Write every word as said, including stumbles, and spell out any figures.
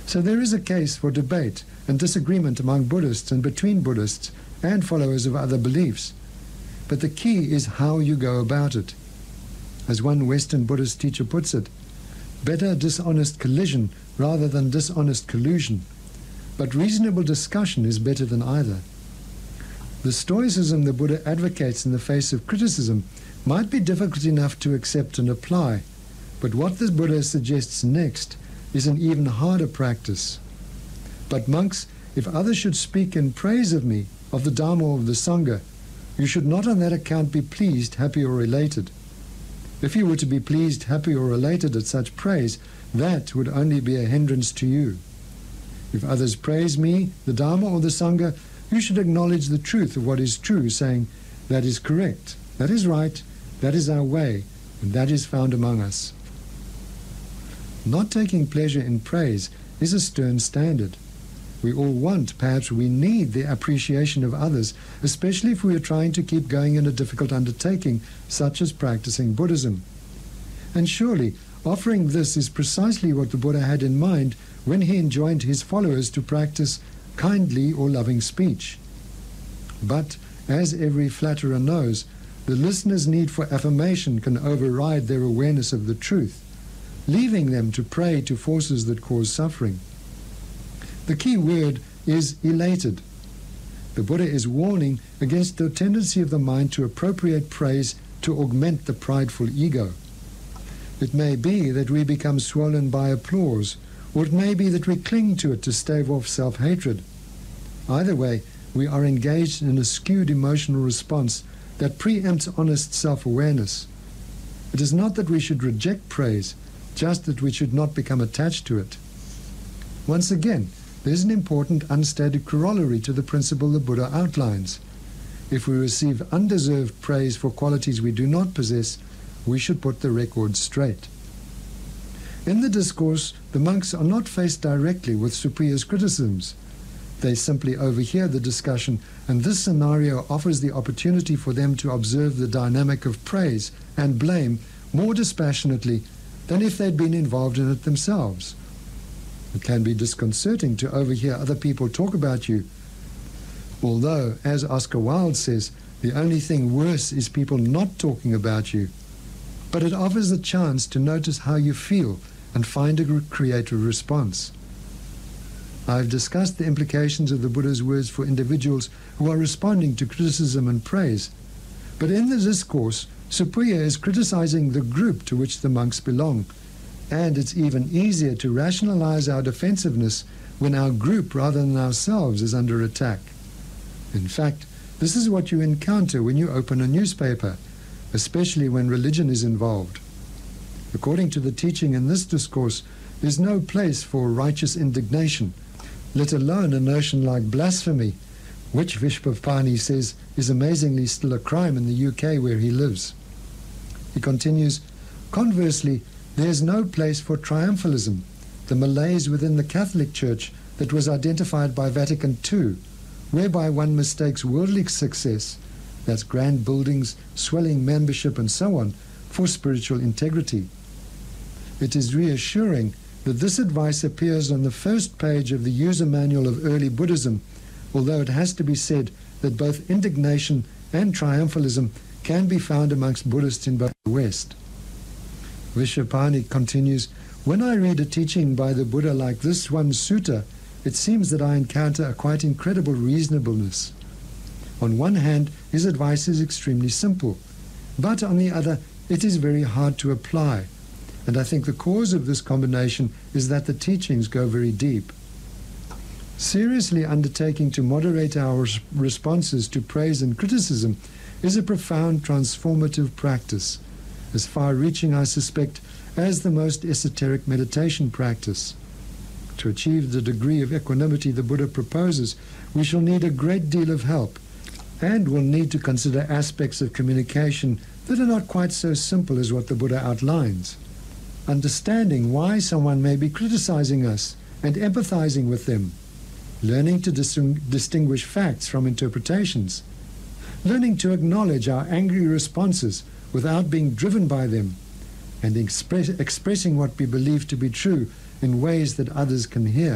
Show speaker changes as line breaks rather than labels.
So there is a case for debate and disagreement among Buddhists and between Buddhists and followers of other beliefs. But the key is how you go about it. As one Western Buddhist teacher puts it, better dishonest collision rather than dishonest collusion, but reasonable discussion is better than either. The stoicism the Buddha advocates in the face of criticism might be difficult enough to accept and apply, but what the Buddha suggests next is an even harder practice. But monks, if others should speak in praise of me, of the Dharma or of the Sangha, you should not on that account be pleased, happy or elated. If you were to be pleased, happy or elated at such praise, that would only be a hindrance to you. If others praise me, the Dharma or the Sangha, you should acknowledge the truth of what is true, saying, that is correct, that is right, that is our way, and that is found among us. Not taking pleasure in praise is a stern standard. We all want, perhaps we need, the appreciation of others, especially if we are trying to keep going in a difficult undertaking, such as practicing Buddhism. And surely, offering this is precisely what the Buddha had in mind when he enjoined his followers to practice kindly or loving speech. But, as every flatterer knows, the listener's need for affirmation can override their awareness of the truth, leaving them to prey to forces that cause suffering. The key word is elated. The Buddha is warning against the tendency of the mind to appropriate praise to augment the prideful ego. It may be that we become swollen by applause, or it may be that we cling to it to stave off self-hatred. Either way, we are engaged in a skewed emotional response that preempts honest self-awareness. It is not that we should reject praise, just that we should not become attached to it. Once again, there is an important unstated corollary to the principle the Buddha outlines. If we receive undeserved praise for qualities we do not possess, we should put the record straight. In the discourse, the monks are not faced directly with Supriya's criticisms. They simply overhear the discussion, and this scenario offers the opportunity for them to observe the dynamic of praise and blame more dispassionately than if they'd been involved in it themselves. It can be disconcerting to overhear other people talk about you, although, as Oscar Wilde says, the only thing worse is people not talking about you. But it offers a chance to notice how you feel and find a creative response. I've discussed the implications of the Buddha's words for individuals who are responding to criticism and praise, but in the discourse, Supriya is criticizing the group to which the monks belong, and it's even easier to rationalize our defensiveness when our group rather than ourselves is under attack. In fact, this is what you encounter when you open a newspaper, especially when religion is involved. According to the teaching in this discourse, there's no place for righteous indignation, let alone a notion like blasphemy, which Vishwapani says is amazingly still a crime in the U K where he lives. He continues, conversely, there is no place for triumphalism, the malaise within the Catholic Church that was identified by Vatican Two, whereby one mistakes worldly success, that's grand buildings, swelling membership and so on, for spiritual integrity. It is reassuring that this advice appears on the first page of the user manual of early Buddhism, although it has to be said that both indignation and triumphalism can be found amongst Buddhists in both the West. Vishwapani continues, when I read a teaching by the Buddha like this one sutta, it seems that I encounter a quite incredible reasonableness. On one hand, his advice is extremely simple, but on the other, it is very hard to apply, and I think the cause of this combination is that the teachings go very deep. Seriously undertaking to moderate our responses to praise and criticism is a profound transformative practice, as far-reaching, I suspect, as the most esoteric meditation practice. To achieve the degree of equanimity the Buddha proposes, we shall need a great deal of help, and will need to consider aspects of communication that are not quite so simple as what the Buddha outlines. Understanding why someone may be criticizing us and empathizing with them, learning to dis distinguish facts from interpretations, learning to acknowledge our angry responses without being driven by them, and express, expressing what we believe to be true in ways that others can hear.